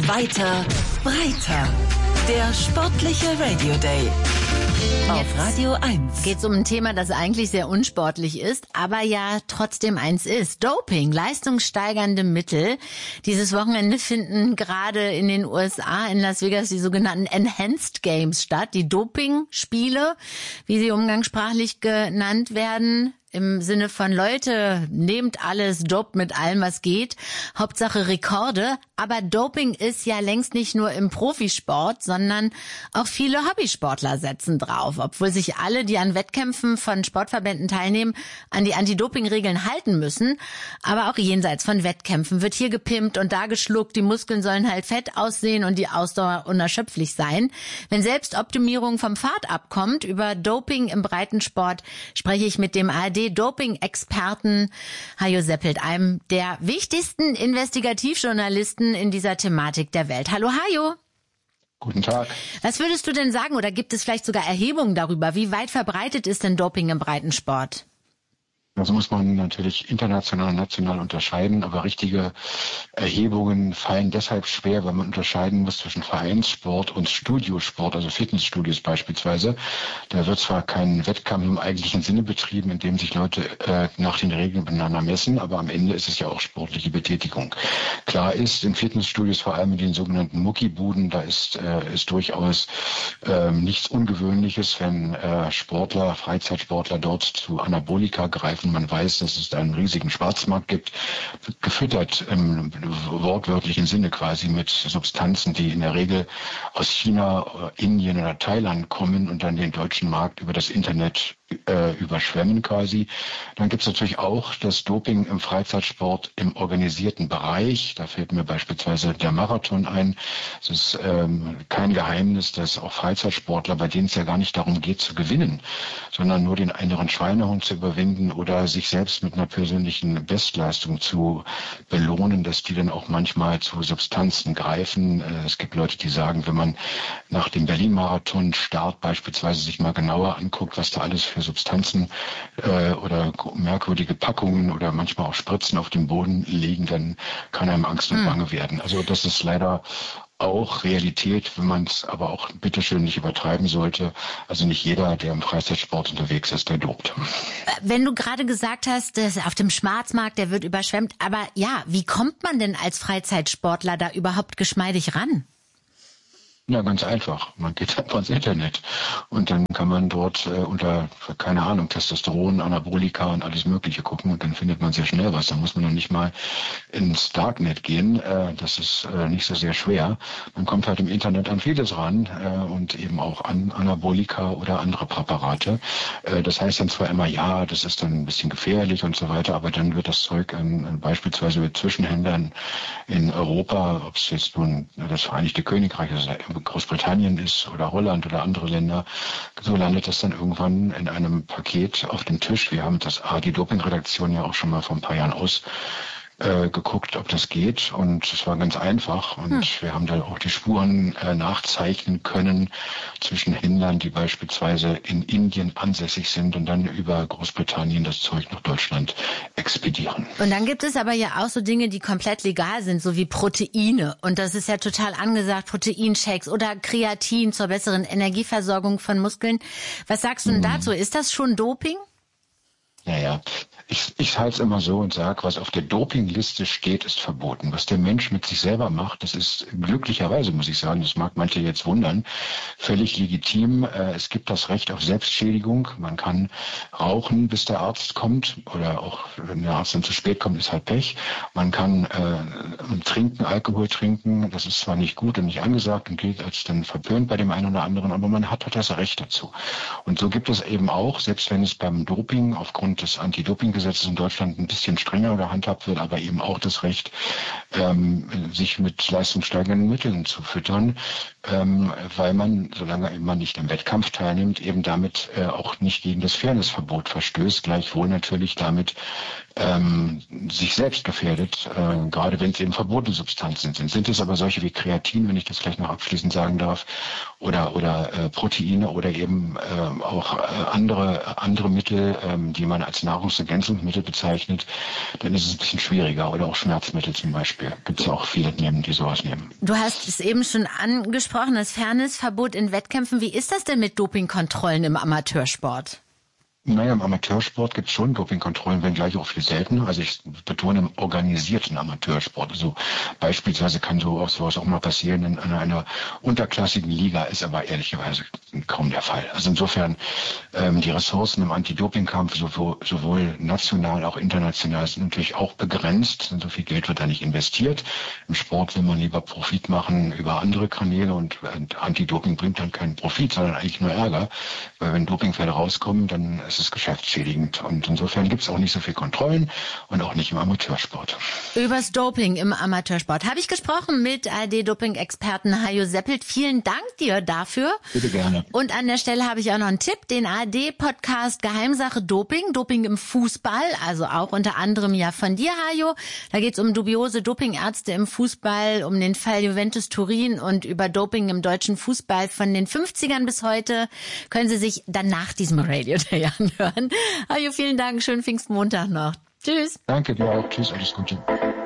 Weiter, breiter. Der sportliche Radio Day. Auf Radio 1. Geht es um ein Thema, das eigentlich sehr unsportlich ist, aber ja trotzdem eins ist. Doping, leistungssteigernde Mittel. Dieses Wochenende finden gerade in den USA, in Las Vegas, die sogenannten Enhanced Games statt. Die Doping-Spiele, wie sie umgangssprachlich genannt werden. Im Sinne von Leute, nehmt alles, dopt mit allem, was geht. Hauptsache Rekorde. Aber Doping ist ja längst nicht nur im Profisport, sondern auch viele Hobbysportler setzen drauf. Obwohl sich alle, die an Wettkämpfen von Sportverbänden teilnehmen, an die Anti-Doping-Regeln halten müssen. Aber auch jenseits von Wettkämpfen wird hier gepimpt und da geschluckt. Die Muskeln sollen halt fett aussehen und die Ausdauer unerschöpflich sein. Wenn Selbstoptimierung vom Pfad abkommt, über Doping im Breitensport spreche ich mit dem ARD-Doping-Experten Hajo Seppelt, einem der wichtigsten Investigativjournalisten in dieser Thematik der Welt. Hallo Hajo. Guten Tag. Was würdest du denn sagen, oder gibt es vielleicht sogar Erhebungen darüber, wie weit verbreitet ist denn Doping im Breitensport? Das muss man natürlich international und national unterscheiden, aber richtige Erhebungen fallen deshalb schwer, weil man unterscheiden muss zwischen Vereinssport und Studiosport, also Fitnessstudios beispielsweise. Da wird zwar kein Wettkampf im eigentlichen Sinne betrieben, in dem sich Leute nach den Regeln miteinander messen, aber am Ende ist es ja auch sportliche Betätigung. Klar ist, in Fitnessstudios, vor allem in den sogenannten Muckibuden, da ist durchaus nichts Ungewöhnliches, wenn Sportler, Freizeitsportler dort zu Anabolika greifen. Man weiß, dass es da einen riesigen Schwarzmarkt gibt, gefüttert im wortwörtlichen Sinne quasi mit Substanzen, die in der Regel aus China, Indien oder Thailand kommen und dann den deutschen Markt über das Internet überschwemmen quasi. Dann gibt es natürlich auch das Doping im Freizeitsport im organisierten Bereich. Da fällt mir beispielsweise der Marathon ein. Es ist kein Geheimnis, dass auch Freizeitsportler, bei denen es ja gar nicht darum geht zu gewinnen, sondern nur den inneren Schweinehund zu überwinden oder sich selbst mit einer persönlichen Bestleistung zu belohnen, dass die dann auch manchmal zu Substanzen greifen. Es gibt Leute, die sagen, wenn man nach dem Berlin-Marathon-Start beispielsweise sich mal genauer anguckt, was da alles für Substanzen oder merkwürdige Packungen oder manchmal auch Spritzen auf dem Boden liegen, dann kann einem Angst und Bange werden. Also das ist leider auch Realität, wenn man es aber auch bitteschön nicht übertreiben sollte. Also nicht jeder, der im Freizeitsport unterwegs ist, der dopt. Wenn du gerade gesagt hast, dass auf dem Schwarzmarkt, der wird überschwemmt, aber ja, wie kommt man denn als Freizeitsportler da überhaupt geschmeidig ran? Ja, ganz einfach. Man geht einfach ins Internet und dann kann man dort unter, keine Ahnung, Testosteron, Anabolika und alles Mögliche gucken und dann findet man sehr schnell was. Da muss man noch nicht mal ins Darknet gehen. Das ist nicht so sehr schwer. Man kommt halt im Internet an vieles ran und eben auch an Anabolika oder andere Präparate. Das heißt dann zwar immer, ja, das ist dann ein bisschen gefährlich und so weiter, aber dann wird das Zeug beispielsweise mit Zwischenhändlern in Europa, ob es jetzt nun das Vereinigte Königreich ist, Großbritannien ist oder Holland oder andere Länder, so landet das dann irgendwann in einem Paket auf dem Tisch. Wir haben das ARD-Doping-Redaktion ja auch schon mal vor ein paar Jahren geguckt, ob das geht und es war ganz einfach und wir haben dann auch die Spuren nachzeichnen können zwischen Händlern, die beispielsweise in Indien ansässig sind und dann über Großbritannien das Zeug nach Deutschland expedieren. Und dann gibt es aber ja auch so Dinge, die komplett legal sind, so wie Proteine und das ist ja total angesagt, Proteinshakes oder Kreatin zur besseren Energieversorgung von Muskeln. Was sagst du denn dazu? Ist das schon Doping? Naja, ich halte es immer so und sage, was auf der Dopingliste steht, ist verboten. Was der Mensch mit sich selber macht, das ist glücklicherweise, muss ich sagen, das mag manche jetzt wundern, völlig legitim. Es gibt das Recht auf Selbstschädigung. Man kann rauchen, bis der Arzt kommt oder auch, wenn der Arzt dann zu spät kommt, ist halt Pech. Man kann trinken, Alkohol trinken. Das ist zwar nicht gut und nicht angesagt und gilt als dann verpönt bei dem einen oder anderen, aber man hat das Recht dazu. Und so gibt es eben auch, selbst wenn es beim Doping aufgrund des Anti-Doping-Gesetzes in Deutschland ein bisschen strenger gehandhabt wird, aber eben auch das Recht, sich mit leistungssteigernden Mitteln zu füttern, weil man, solange man nicht im Wettkampf teilnimmt, eben damit auch nicht gegen das Fairnessverbot verstößt, gleichwohl natürlich damit sich selbst gefährdet, gerade wenn es eben verbotene Substanzen sind. Sind es aber solche wie Kreatin, wenn ich das vielleicht noch abschließend sagen darf, oder Proteine oder eben auch andere Mittel, die man als Nahrungsergänzungsmittel bezeichnet, dann ist es ein bisschen schwieriger. Oder auch Schmerzmittel zum Beispiel. Gibt es ja auch viele, die sowas nehmen. Du hast es eben schon angesprochen, das Fairnessverbot in Wettkämpfen. Wie ist das denn mit Dopingkontrollen im Amateursport? Naja, im Amateursport gibt es schon Dopingkontrollen, wenngleich auch viel seltener. Also ich betone im organisierten Amateursport. Also beispielsweise kann sowas auch mal passieren in einer unterklassigen Liga, ist aber ehrlicherweise kaum der Fall. Also insofern die Ressourcen im Anti-Doping-Kampf sowohl national, auch international sind natürlich auch begrenzt. So viel Geld wird da nicht investiert. Im Sport will man lieber Profit machen über andere Kanäle und Anti-Doping bringt dann keinen Profit, sondern eigentlich nur Ärger. Weil wenn Dopingfälle rauskommen, dann ist es geschäftsschädigend. Und insofern gibt es auch nicht so viel Kontrollen und auch nicht im Amateursport. Übers Doping im Amateursport habe ich gesprochen mit ARD-Doping-Experten Hajo Seppelt. Vielen Dank dir dafür. Bitte gerne. Und an der Stelle habe ich auch noch einen Tipp, den ARD-Podcast Geheimsache Doping im Fußball, also auch unter anderem ja von dir, Hajo. Da geht es um dubiose Dopingärzte im Fußball, um den Fall Juventus Turin und über Doping im deutschen Fußball von den 50ern bis heute. Können Sie sich dann nach diesem Radio Day anhören. Hajo, vielen Dank, schönen Pfingstmontag noch. Tschüss. Danke dir auch. Tschüss, alles Gute.